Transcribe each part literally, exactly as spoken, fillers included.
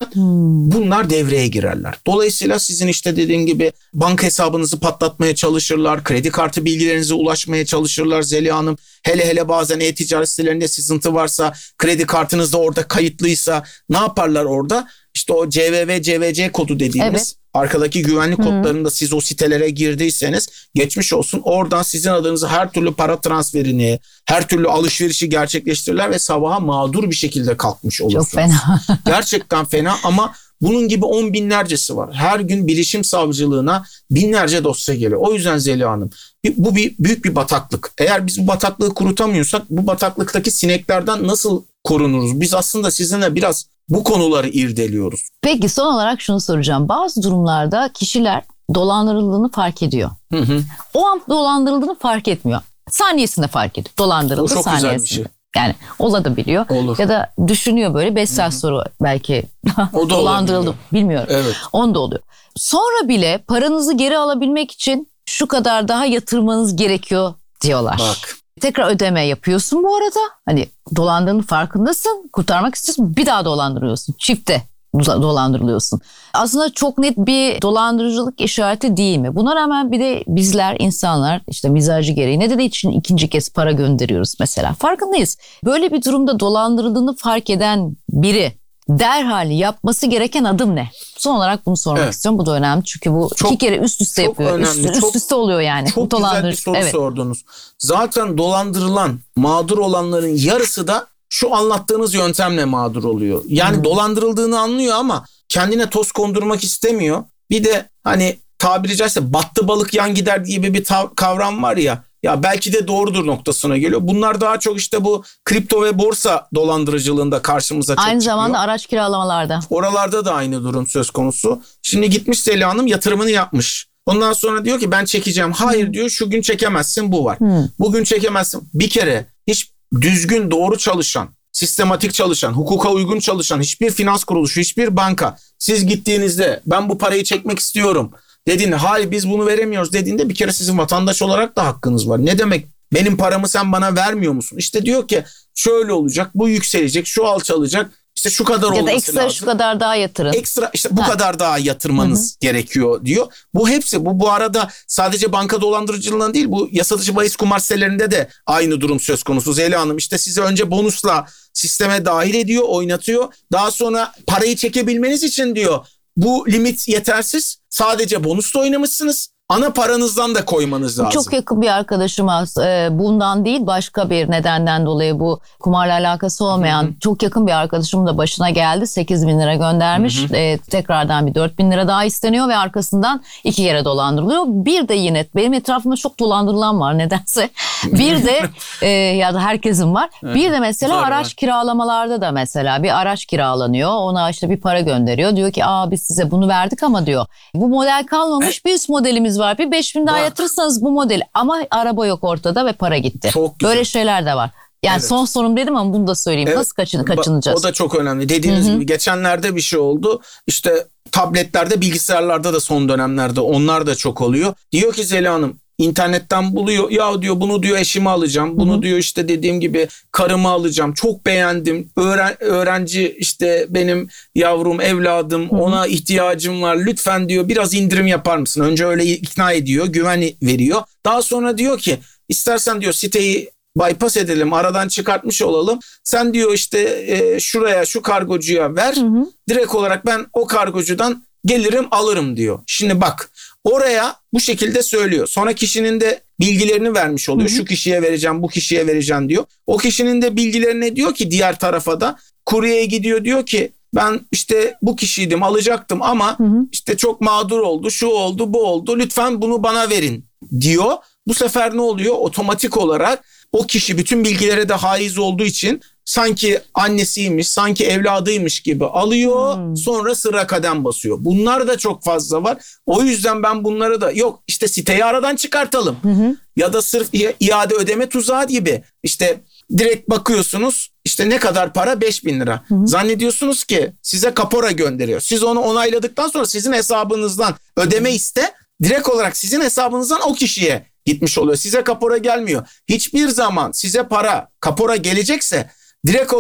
hmm. bunlar devreye girerler. Dolayısıyla sizin işte dediğim gibi banka hesabınızı patlatmaya çalışırlar. Kredi kartı bilgilerinize ulaşmaya çalışırlar Zeliha Hanım. Hele hele bazen e-ticaret sitelerinde sızıntı varsa, kredi kartınız da orada kayıtlıysa ne yaparlar orada? İşte o C V V C V C kodu dediğimiz evet. arkadaki güvenlik hmm. kodlarında siz o sitelere girdiyseniz geçmiş olsun. Oradan sizin adınıza her türlü para transferini, her türlü alışverişi gerçekleştirirler ve sabaha mağdur bir şekilde kalkmış olursunuz. Çok fena. Gerçekten fena ama bunun gibi on binlercesi var. Her gün bilişim savcılığına binlerce dosya geliyor. O yüzden Zeliha Hanım bu bir büyük bir bataklık. Eğer biz bu bataklığı kurutamıyorsak bu bataklıktaki sineklerden nasıl korunuruz? Biz aslında sizinle biraz bu konuları irdeliyoruz. Peki son olarak şunu soracağım. Bazı durumlarda kişiler dolandırıldığını fark ediyor. Hı hı. O an dolandırıldığını fark etmiyor. Saniyesinde fark ediyor. Dolandırıldı saniyesinde. O çok saniyesinde. güzel bir şey. Yani olabiliyor. Olur. Ya da düşünüyor böyle beş saat sonra belki dolandırıldım. Bilmiyorum. Evet. Onda oluyor. Sonra bile paranızı geri alabilmek için şu kadar daha yatırmanız gerekiyor diyorlar. Bak. Tekrar ödeme yapıyorsun bu arada. Hani dolandığının farkındasın. Kurtarmak istiyorsun. Bir daha dolandırıyorsun. Çifte dolandırılıyorsun. Aslında çok net bir dolandırıcılık işareti değil mi? Buna rağmen bir de bizler insanlar işte mizacı gereği neden için ikinci kez para gönderiyoruz mesela? Farkındayız. Böyle bir durumda dolandırıldığını fark eden biri derhal yapması gereken adım ne? Son olarak bunu sormak evet. istiyorum. Bu da önemli çünkü bu çok, iki kere üst üste yapıyor. Önemli. Üst, çok, üst üste oluyor yani. Çok güzel bir soru evet. sordunuz. Zaten dolandırılan, mağdur olanların yarısı da şu anlattığınız yöntemle mağdur oluyor. Yani hmm. dolandırıldığını anlıyor ama kendine toz kondurmak istemiyor. Bir de hani tabiri caizse battı balık yan gider gibi bir tav- kavram var ya. Ya belki de doğrudur noktasına geliyor. Bunlar daha çok işte bu kripto ve borsa dolandırıcılığında karşımıza çok aynı çıkıyor. Aynı zamanda araç kiralamalarda. Oralarda da aynı durum söz konusu. Şimdi gitmiş Zeliha Hanım yatırımını yapmış. Ondan sonra diyor ki ben çekeceğim. Hayır hmm. diyor şu gün çekemezsin bu var. Hmm. Bugün çekemezsin. Bir kere hiç düzgün doğru çalışan, sistematik çalışan, hukuka uygun çalışan hiçbir finans kuruluşu, hiçbir banka siz gittiğinizde ben bu parayı çekmek istiyorum dediğinde hayır biz bunu veremiyoruz dediğinde bir kere sizin vatandaş olarak da hakkınız var. Ne demek benim paramı sen bana vermiyor musun? İşte diyor ki şöyle olacak, bu yükselecek, şu alçalacak, işte şu kadar olması lazım. Ya da ekstra lazım. Şu kadar daha yatırın. Ekstra işte bu ha. kadar daha yatırmanız Hı-hı. gerekiyor diyor. Bu hepsi bu bu arada sadece banka dolandırıcılığından değil bu yasa dışı bahis kumar sitelerinde de aynı durum söz konusu Zeliha Hanım. İşte sizi önce bonusla sisteme dahil ediyor, oynatıyor. Daha sonra parayı çekebilmeniz için diyor bu limit yetersiz. Sadece bonusla oynamışsınız. Ana paranızdan da koymanız lazım. Çok yakın bir arkadaşım bundan değil başka bir nedenden dolayı bu kumarla alakası olmayan Hı-hı. çok yakın bir arkadaşım da başına geldi. sekiz bin lira göndermiş. E, tekrardan bir dört bin lira daha isteniyor ve arkasından iki kere dolandırılıyor. Bir de yine benim etrafımda çok dolandırılan var nedense. Bir de e, ya da herkesin var. Bir de mesela Zor araç var. kiralamalarda da mesela bir araç kiralanıyor. Ona işte bir para gönderiyor. Diyor ki aa biz size bunu verdik ama diyor bu model kalmamış bir üst modelimiz var. Bir beş bin daha Bak. yatırırsanız bu model ama araba yok ortada ve para gitti. Çok güzel. Böyle şeyler de var. Yani evet. son sorum dedim ama bunu da söyleyeyim. Evet. Nasıl kaçın, kaçınacağız? O da çok önemli. Dediğiniz Hı-hı. gibi geçenlerde bir şey oldu. İşte tabletlerde, bilgisayarlarda da son dönemlerde onlar da çok oluyor. Diyor ki Zeliha Hanım İnternetten buluyor. Ya diyor bunu diyor eşimi alacağım. Bunu Hı-hı. diyor işte dediğim gibi karımı alacağım. Çok beğendim. Öğren, öğrenci işte benim yavrum, evladım. Hı-hı. Ona ihtiyacım var. Lütfen diyor biraz indirim yapar mısın? Önce öyle ikna ediyor. Güven veriyor. Daha sonra diyor ki istersen diyor siteyi bypass edelim. Aradan çıkartmış olalım. Sen diyor işte e, şuraya şu kargocuya ver. Hı-hı. Direkt olarak ben o kargocudan gelirim alırım diyor. Şimdi bak oraya bu şekilde söylüyor. Sonra kişinin de bilgilerini vermiş oluyor. Hı hı. Şu kişiye vereceğim, bu kişiye vereceğim diyor. O kişinin de bilgilerini diyor ki diğer tarafa da kuryeye gidiyor diyor ki ben işte bu kişiydim alacaktım ama hı hı. işte çok mağdur oldu, şu oldu, bu oldu. Lütfen bunu bana verin diyor. Bu sefer ne oluyor? Otomatik olarak o kişi bütün bilgilere de haiz olduğu için sanki annesiymiş, sanki evladıymış gibi alıyor. Hmm. Sonra sıra kadem basıyor. Bunlar da çok fazla var. O yüzden ben bunları da yok işte siteyi aradan çıkartalım. Hı hı. Ya da sırf iade ödeme tuzağı gibi. İşte direkt bakıyorsunuz işte ne kadar para? beş bin lira. Hı hı. Zannediyorsunuz ki size kapora gönderiyor. Siz onu onayladıktan sonra sizin hesabınızdan ödeme iste. Direkt olarak sizin hesabınızdan o kişiye gitmiş oluyor. Size kapora gelmiyor. Hiçbir zaman size para, kapora gelecekse direkt olarak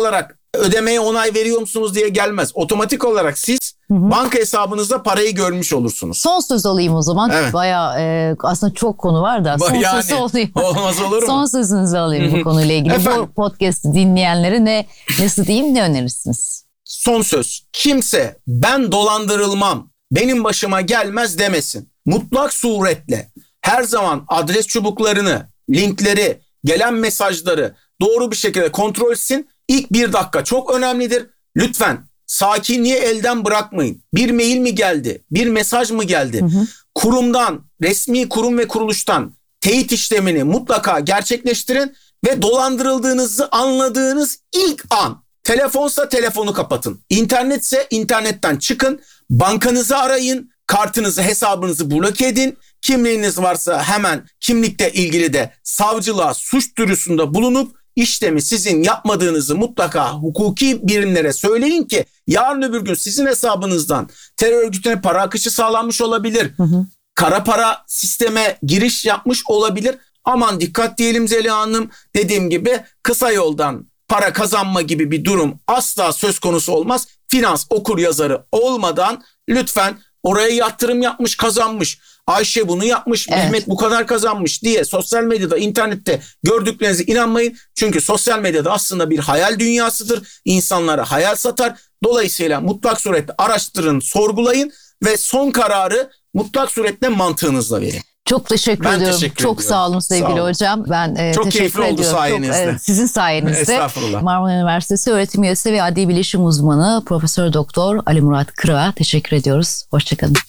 ödemeye onay veriyor musunuz diye gelmez. Otomatik olarak siz hı hı. banka hesabınızda parayı görmüş olursunuz. Son söz alayım o zaman. Evet. Bayağı e, aslında çok konu var da son yani, sözü alayım. Olmaz olur mu? Son sözünüzü alayım bu konuyla ilgili. Efendim? Bu podcast'ı dinleyenlere ne nasıl diyeyim, ne önerirsiniz? Son söz. Kimse ben dolandırılmam, benim başıma gelmez demesin. Mutlak suretle her zaman adres çubuklarını, linkleri, gelen mesajları doğru bir şekilde kontrol etsin. İlk bir dakika çok önemlidir. Lütfen sakinliği elden bırakmayın. Bir mail mi geldi? Bir mesaj mı geldi? Hı hı. Kurumdan, resmi kurum ve kuruluştan teyit işlemini mutlaka gerçekleştirin ve dolandırıldığınızı anladığınız ilk an telefonsa telefonu kapatın. İnternetse internetten çıkın. Bankanızı arayın. Kartınızı, hesabınızı bloke edin. Kimliğiniz varsa hemen kimlikle ilgili de savcılığa suç duyurusunda bulunup işlemi sizin yapmadığınızı mutlaka hukuki birimlere söyleyin ki yarın öbür gün sizin hesabınızdan terör örgütüne para akışı sağlanmış olabilir. Hı hı. Kara para sisteme giriş yapmış olabilir. Aman dikkat diyelim Zeliha Hanım. Dediğim gibi kısa yoldan para kazanma gibi bir durum asla söz konusu olmaz. Finans okuryazarı olmadan lütfen oraya yatırım yapmış, kazanmış. Ayşe bunu yapmış, evet. Mehmet bu kadar kazanmış diye sosyal medyada, internette gördüklerinize inanmayın. Çünkü sosyal medyada aslında bir hayal dünyasıdır. İnsanlara hayal satar. Dolayısıyla mutlak suretle araştırın, sorgulayın ve son kararı mutlak suretle mantığınızla verin. Çok teşekkür ben ediyorum. Teşekkür Çok ediyorum. sağ olun sevgili sağ olun. hocam. Ben e, Çok teşekkür keyifli ediyorum. oldu sayenizde. Çok, e, sizin sayenizde. Estağfurullah. Marmara Üniversitesi öğretim üyesi ve adli bilişim uzmanı Profesör Doktor Ali Murat Kırak'a teşekkür ediyoruz. Hoşçakalın.